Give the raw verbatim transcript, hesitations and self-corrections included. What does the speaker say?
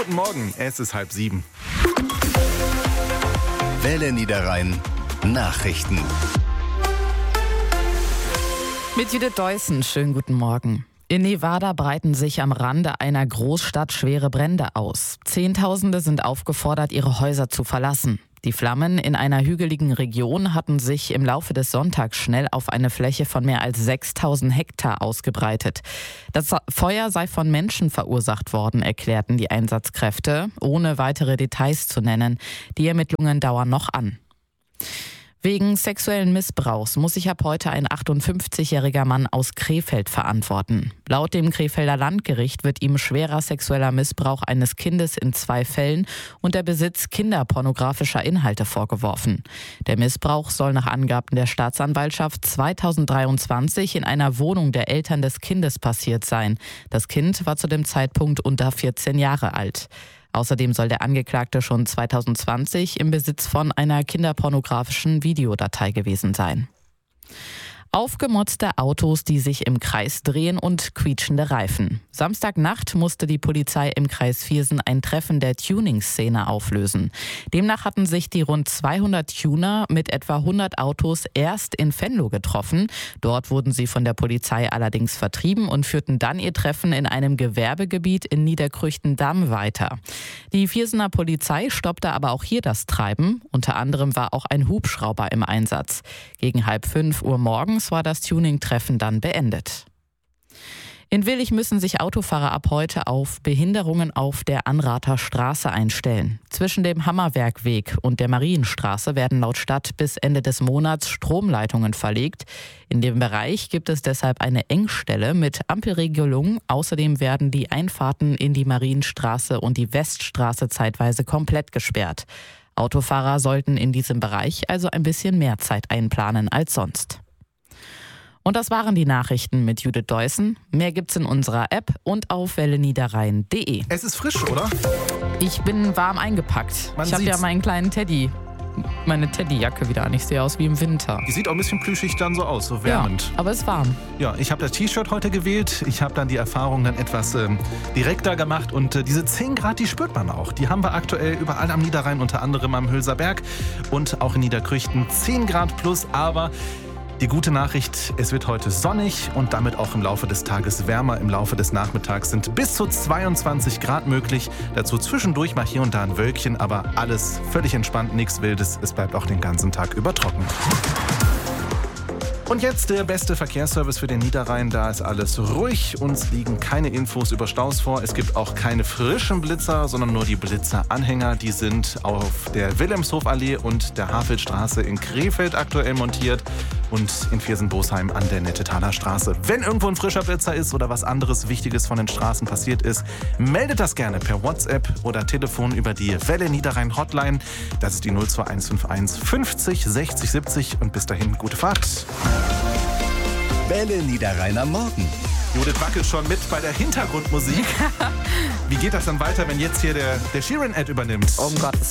guten Morgen, es ist halb sieben. Welle Niederrhein Nachrichten. Mit Judith Deussen, schönen guten Morgen. In Nevada breiten sich am Rande einer Großstadt schwere Brände aus. Zehntausende sind aufgefordert, ihre Häuser zu verlassen. Die Flammen in einer hügeligen Region hatten sich im Laufe des Sonntags schnell auf eine Fläche von mehr als sechstausend Hektar ausgebreitet. Das Feuer sei von Menschen verursacht worden, erklärten die Einsatzkräfte, ohne weitere Details zu nennen. Die Ermittlungen dauern noch an. Wegen sexuellen Missbrauchs muss sich ab heute ein achtundfünfzigjähriger Mann aus Krefeld verantworten. Laut dem Krefelder Landgericht wird ihm schwerer sexueller Missbrauch eines Kindes in zwei Fällen und der Besitz kinderpornografischer Inhalte vorgeworfen. Der Missbrauch soll nach Angaben der Staatsanwaltschaft zweitausenddreiundzwanzig in einer Wohnung der Eltern des Kindes passiert sein. Das Kind war zu dem Zeitpunkt unter vierzehn Jahre alt. Außerdem soll der Angeklagte schon zweitausendzwanzig im Besitz von einer kinderpornografischen Videodatei gewesen sein. Aufgemotzte Autos, die sich im Kreis drehen und quietschende Reifen. Samstagnacht musste die Polizei im Kreis Viersen ein Treffen der Tuning-Szene auflösen. Demnach hatten sich die rund zweihundert Tuner mit etwa hundert Autos erst in Venlo getroffen. Dort wurden sie von der Polizei allerdings vertrieben und führten dann ihr Treffen in einem Gewerbegebiet in Niederkrüchten-Damm weiter. Die Viersener Polizei stoppte aber auch hier das Treiben. Unter anderem war auch ein Hubschrauber im Einsatz. Gegen halb fünf Uhr morgens war das Tuning-Treffen dann beendet. In Willich müssen sich Autofahrer ab heute auf Behinderungen auf der Anrather Straße einstellen. Zwischen dem Hammerwerkweg und der Marienstraße werden laut Stadt bis Ende des Monats Stromleitungen verlegt. In dem Bereich gibt es deshalb eine Engstelle mit Ampelregelung. Außerdem werden die Einfahrten in die Marienstraße und die Weststraße zeitweise komplett gesperrt. Autofahrer sollten in diesem Bereich also ein bisschen mehr Zeit einplanen als sonst. Und das waren die Nachrichten mit Judith Deussen. Mehr gibt's in unserer App und auf welle niederrhein punkt de. Es ist frisch, oder? Ich bin warm eingepackt. Man ich habe ja sieht's. meinen kleinen Teddy, meine Teddyjacke wieder an. Ich sehe aus wie im Winter. Die sieht auch ein bisschen plüschig dann so aus, so wärmend. Ja, aber es ist warm. Ja, ich habe das T-Shirt heute gewählt. Ich habe dann die Erfahrung dann etwas ähm, direkter gemacht. Und äh, diese zehn Grad, die spürt man auch. Die haben wir aktuell überall am Niederrhein, unter anderem am Hülser Berg und auch in Niederkrüchten. zehn Grad plus, aber die gute Nachricht, es wird heute sonnig und damit auch im Laufe des Tages wärmer. Im Laufe des Nachmittags sind bis zu zweiundzwanzig Grad möglich. Dazu zwischendurch mal hier und da ein Wölkchen, aber alles völlig entspannt, nichts Wildes. Es bleibt auch den ganzen Tag über trocken. Und jetzt der beste Verkehrsservice für den Niederrhein. Da ist alles ruhig. Uns liegen keine Infos über Staus vor. Es gibt auch keine frischen Blitzer, sondern nur die Blitzeranhänger. Die sind auf der Wilhelmshofallee und der Havelstraße in Krefeld aktuell montiert und in Viersen-Bosheim an der Nettetaler Straße. Wenn irgendwo ein frischer Blitzer ist oder was anderes Wichtiges von den Straßen passiert ist, meldet das gerne per WhatsApp oder Telefon über die Welle Niederrhein Hotline. Das ist die null zwei eins fünf eins fünfzig sechzig siebzig und bis dahin gute Fahrt. Welle Niederrhein am Morgen. Judith wackelt schon mit bei der Hintergrundmusik. Wie geht das dann weiter, wenn jetzt hier der, der Sheeran-Ad übernimmt? Um Gottes